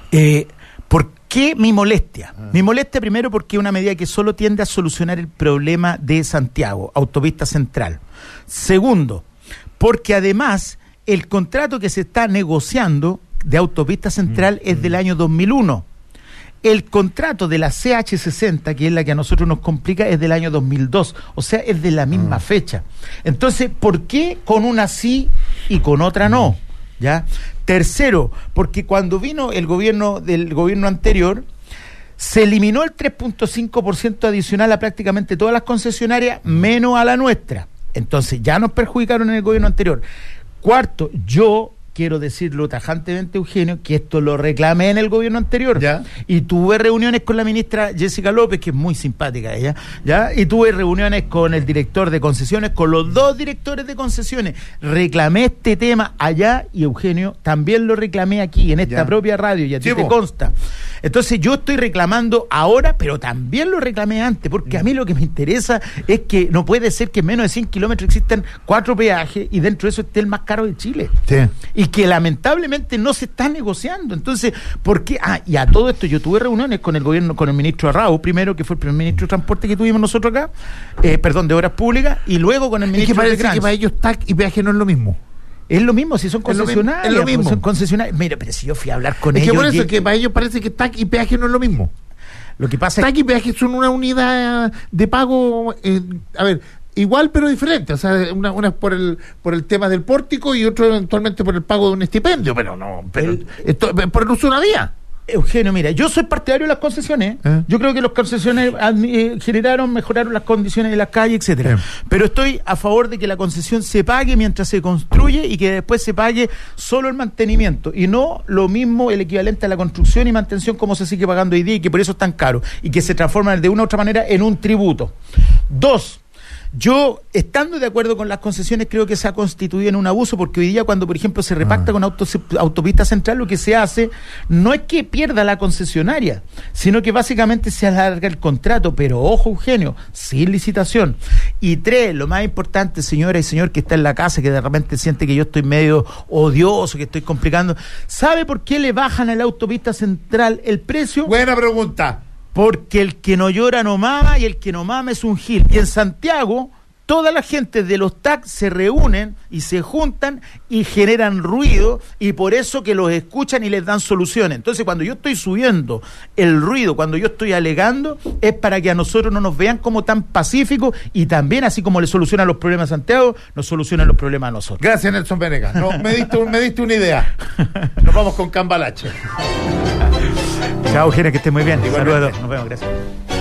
¿Por qué mi molestia? Mi molestia primero porque es una medida que solo tiende a solucionar el problema de Santiago, Autopista Central. Segundo, porque además el contrato que se está negociando de Autopista Central es del año 2001. El contrato de la CH60, que es la que a nosotros nos complica, es del año 2002. O sea, es de la misma fecha. Entonces, ¿por qué con una sí y con otra no? ¿Ya? Tercero, porque cuando vino el gobierno del gobierno anterior, se eliminó el 3.5% adicional a prácticamente todas las concesionarias, menos a la nuestra. Entonces, ya nos perjudicaron en el gobierno anterior. Cuarto, yo quiero decirlo tajantemente, Eugenio, que esto lo reclamé en el gobierno anterior. ¿Ya? Y tuve reuniones con la ministra Jessica López, que es muy simpática ella, ¿ya? Y tuve reuniones con el director de concesiones, con los dos directores de concesiones. Reclamé este tema allá y, Eugenio, también lo reclamé aquí, en esta propia radio, y a ti te consta. Entonces yo estoy reclamando ahora, pero también lo reclamé antes, porque a mí lo que me interesa es que no puede ser que en menos de 100 kilómetros existan 4 peajes y dentro de eso esté el más caro de Chile. Sí. Y que lamentablemente no se está negociando. Entonces, ¿por qué? Y a todo esto yo tuve reuniones con el gobierno, con el ministro Arrau, primero, que fue el primer ministro de Transporte que tuvimos nosotros acá, de Obras Públicas, y luego con el ministro de Transporte. Que para ellos TAC y peaje no es lo mismo. Es lo mismo, si son concesionarias. Es lo mismo. Son concesionarias. Mira, pero si yo fui a hablar con ellos... Es que por eso es que para ellos parece que TAC y peaje no es lo mismo. Lo que pasa TAC y peaje son una unidad de pago... igual pero diferente, o sea, una es por el tema del pórtico y otro eventualmente por el pago de un estipendio, esto por el uso de una vía. Eugenio, mira, yo soy partidario de las concesiones. Yo creo que las concesiones mejoraron las condiciones de las calles, etcétera. Pero estoy a favor de que la concesión se pague mientras se construye y que después se pague solo el mantenimiento y no lo mismo el equivalente a la construcción y mantención como se sigue pagando hoy día y que por eso es tan caro y que se transforma de una u otra manera en un tributo. 2. Yo, estando de acuerdo con las concesiones, creo que se ha constituido en un abuso, porque hoy día cuando, por ejemplo, se repacta con Autopista Central, lo que se hace no es que pierda la concesionaria, sino que básicamente se alarga el contrato, pero ojo, Eugenio, sin licitación. Y 3, lo más importante, señora y señor que está en la casa, que de repente siente que yo estoy medio odioso, que estoy complicando, ¿sabe por qué le bajan a la Autopista Central el precio? Buena pregunta. Porque el que no llora no mama y el que no mama es un gil. Y en Santiago, toda la gente de los TAC se reúnen y se juntan y generan ruido y por eso que los escuchan y les dan soluciones. Entonces, cuando yo estoy subiendo el ruido, cuando yo estoy alegando, es para que a nosotros no nos vean como tan pacíficos y también, así como le solucionan los problemas a Santiago, nos solucionan los problemas a nosotros. Gracias, Nelson Venegas. No, me diste una idea. Nos vamos con Cambalache. Chao, Eugenio, que estés muy bien. Saludos. Nos vemos, gracias.